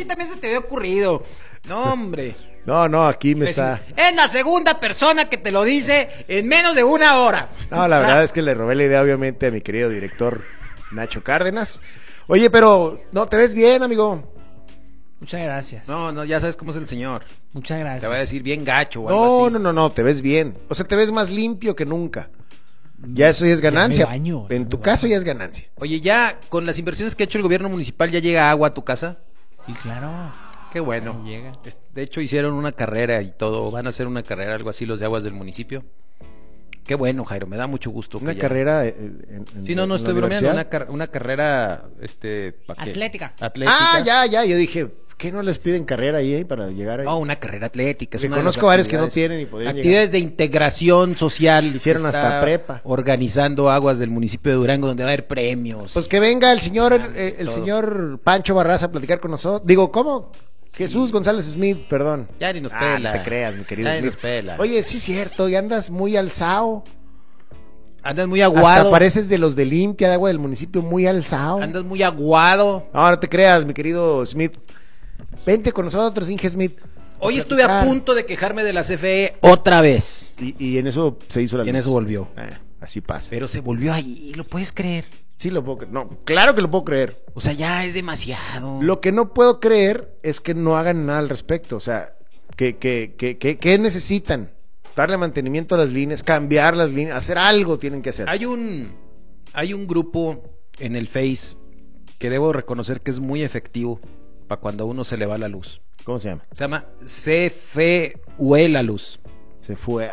ti también se te había ocurrido. No, hombre. No, aquí me está... Es la segunda persona que te lo dice en menos de una hora. No, la verdad es que le robé la idea, obviamente, a mi querido director Nacho Cárdenas. Oye, pero, no, te ves bien, amigo. Muchas gracias. No, ya sabes cómo es el señor. Muchas gracias. Te va a decir bien gacho o algo así. No, te ves bien. O sea, te ves más limpio que nunca. Ya eso ya es ganancia. En tu caso ya es ganancia. Oye, ya con las inversiones que ha hecho el gobierno municipal, ¿ya llega agua a tu casa? Sí, claro. Qué bueno. Ahí llega. De hecho, hicieron una carrera y todo. Van a hacer una carrera, algo así, los de aguas del municipio. Qué bueno, Jairo. Me da mucho gusto. Una carrera. Sí, no estoy bromeando. Una carrera, ¿para qué? Atlética. Ah, ya. Yo dije, ¿qué no les piden carrera ahí para llegar ahí? No, una carrera atlética. Es una conozco varios que no tienen y podrían actividades llegar. De integración social. Hicieron hasta prepa. Organizando aguas del municipio de Durango, donde va a haber premios. Pues que venga el señor Pancho Barraza a platicar con nosotros. Digo, ¿cómo? Jesús González Smith, perdón. Ya ni nos pela. No te creas, mi querido ya Smith. Ni nos pela. Oye, sí es cierto, y andas muy alzado. Andas muy aguado. Hasta pareces de los de limpia de agua del municipio, muy alzado. Andas muy aguado. No te creas, mi querido Smith. Vente con nosotros, Inge Smith. Hoy estuve a punto de quejarme de la CFE otra vez. Y en eso se hizo la luz. Y en eso volvió. Así pasa. Pero se volvió ahí, ¿lo puedes creer? Sí lo puedo creer. No, claro que lo puedo creer. O sea, ya es demasiado. Lo que no puedo creer es que no hagan nada al respecto. O sea, ¿qué necesitan? Darle mantenimiento a las líneas, cambiar las líneas, hacer algo tienen que hacer. Hay un grupo en el Face que debo reconocer que es muy efectivo para cuando a uno se le va la luz. ¿Cómo se llama? Se llama CFUE la luz. Se fue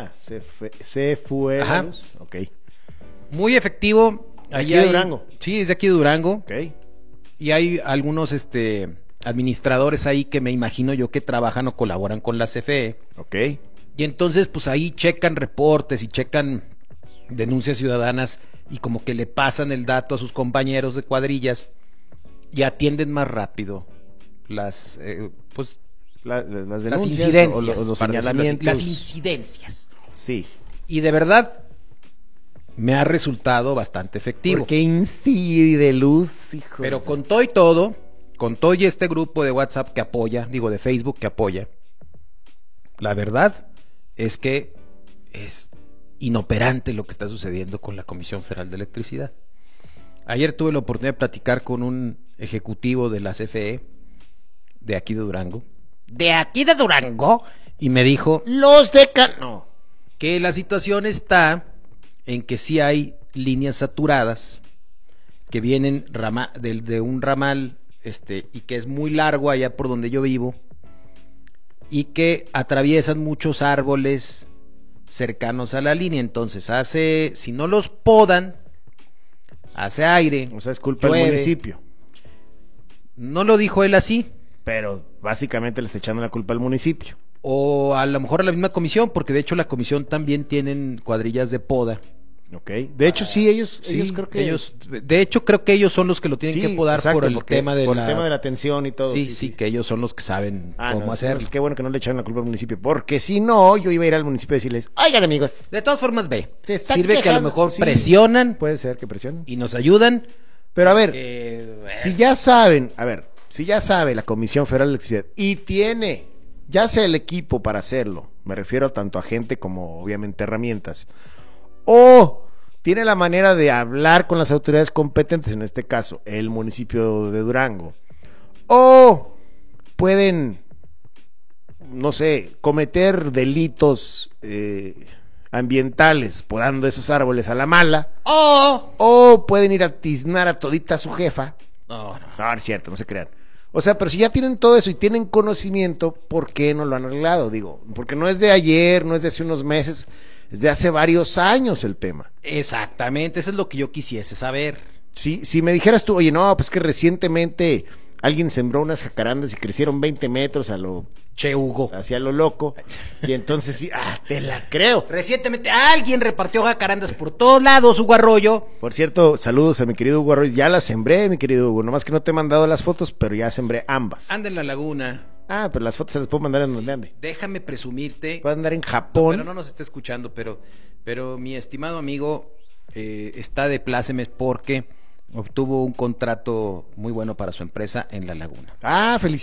la luz. Ok. Muy efectivo. Aquí de Durango. Sí, es de aquí de Durango. Ok. Y hay algunos administradores ahí que me imagino yo que trabajan o colaboran con la CFE. Ok. Y entonces pues ahí checan reportes y checan denuncias ciudadanas y como que le pasan el dato a sus compañeros de cuadrillas y atienden más rápido las las las incidencias o los señalamientos. las incidencias. Sí. Y de verdad me ha resultado bastante efectivo. Porque incide luz, hijo. Pero con todo y todo, con todo y este grupo de WhatsApp que apoya, de Facebook que apoya, la verdad es que es inoperante lo que está sucediendo con la Comisión Federal de Electricidad. Ayer tuve la oportunidad de platicar con un ejecutivo de la CFE de aquí de Durango. ¿De aquí de Durango? Y me dijo... No. Que la situación está en que sí hay líneas saturadas que vienen de un ramal y que es muy largo allá por donde yo vivo y que atraviesan muchos árboles cercanos a la línea. Entonces si no los podan, hace aire. O sea, es culpa llueve. del municipio. No lo dijo él así. Pero básicamente le está echando la culpa al municipio. O a lo mejor a la misma comisión, porque de hecho la comisión también tienen cuadrillas de poda. Ok. De hecho, sí, ellos creo que... De hecho, creo que ellos son los que lo tienen que podar por el tema de la tensión y todo. Sí, que ellos son los que saben cómo hacerlo. Pues qué bueno que no le echaron la culpa al municipio, porque si no, yo iba a ir al municipio y decirles, oigan amigos. De todas formas, sirve que a lo mejor presionan. Puede ser que presionen. Y nos ayudan. Pero a ver, si ya sabe la Comisión Federal de Electricidad y tiene, ya sea el equipo para hacerlo, me refiero tanto a gente como obviamente herramientas, o tiene la manera de hablar con las autoridades competentes, en este caso el municipio de Durango, o pueden, no sé, cometer delitos ambientales podando esos árboles a la mala, o pueden ir a tiznar a todita su jefa. No, es cierto, no se crean. O sea, pero si ya tienen todo eso y tienen conocimiento, ¿por qué no lo han arreglado? Digo, porque no es de ayer, no es de hace unos meses, es de hace varios años el tema. Exactamente, eso es lo que yo quisiese saber. Si me dijeras tú, oye, no, pues que recientemente alguien sembró unas jacarandas y crecieron 20 metros a lo... Che, Hugo. Hacia lo loco. Y entonces sí, te la creo. Recientemente alguien repartió jacarandas por todos lados, Hugo Arroyo. Por cierto, saludos a mi querido Hugo Arroyo. Ya las sembré, mi querido Hugo. Nomás que no te he mandado las fotos, pero ya sembré ambas. Anda en la laguna. Pero las fotos se las puedo mandar en donde ande. Déjame presumirte. Puedo andar en Japón. Pero no nos está escuchando, pero mi estimado amigo está de plácemes porque obtuvo un contrato muy bueno para su empresa en la laguna. Felicidades.